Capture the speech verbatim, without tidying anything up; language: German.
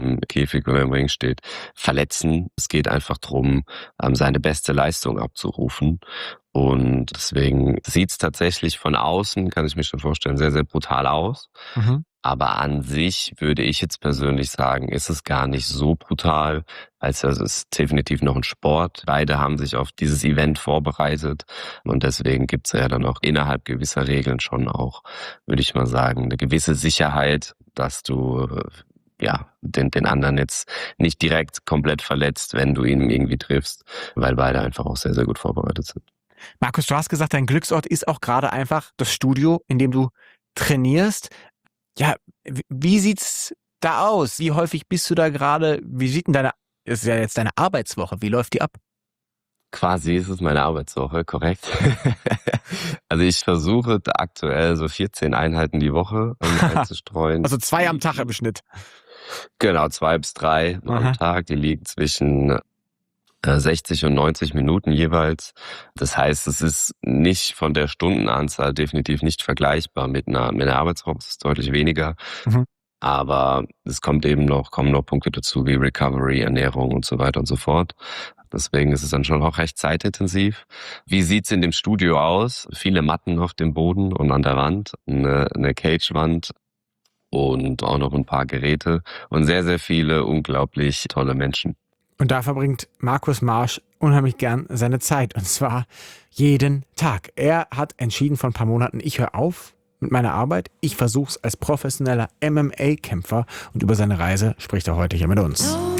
im Käfig oder im Ring steht, verletzen. Es geht einfach drum, ähm, seine beste Leistung abzurufen. Und deswegen sieht's tatsächlich von außen, kann ich mir schon vorstellen, sehr, sehr brutal aus. Mhm. Aber an sich würde ich jetzt persönlich sagen, ist es gar nicht so brutal, als es ist definitiv noch ein Sport. Beide haben sich auf dieses Event vorbereitet und deswegen gibt's ja dann auch innerhalb gewisser Regeln schon auch, würde ich mal sagen, eine gewisse Sicherheit, dass du äh, ja den, den anderen jetzt nicht direkt komplett verletzt, wenn du ihn irgendwie triffst, weil beide einfach auch sehr, sehr gut vorbereitet sind. Markus, du hast gesagt, dein Glücksort ist auch gerade einfach das Studio, in dem du trainierst. Ja, w- wie sieht's da aus? Wie häufig bist du da gerade? Wie sieht denn deine, das ist ja jetzt deine Arbeitswoche, wie läuft die ab? Quasi ist es meine Arbeitswoche, korrekt. Also ich versuche aktuell so vierzehn Einheiten die Woche ähm, einzustreuen. Also zwei am Tag Die, im Schnitt. genau, zwei bis drei am Aha. Tag. Die liegen zwischen äh, sechzig und neunzig Minuten jeweils. Das heißt, es ist nicht von der Stundenanzahl definitiv nicht vergleichbar mit einer, mit einer Arbeitswoche. Es ist deutlich weniger. Mhm. Aber es kommt eben noch, kommen noch Punkte dazu wie Recovery, Ernährung und so weiter und so fort. Deswegen ist es dann schon auch recht zeitintensiv. Wie sieht's in dem Studio aus? Viele Matten auf dem Boden und an der Wand, eine, eine Cagewand und auch noch ein paar Geräte und sehr, sehr viele unglaublich tolle Menschen. Und da verbringt Markus Marsch unheimlich gern seine Zeit. Und zwar jeden Tag. Er hat entschieden vor ein paar Monaten, ich höre auf mit meiner Arbeit. Ich versuche es als professioneller M M A-Kämpfer. Und über seine Reise spricht er heute hier mit uns.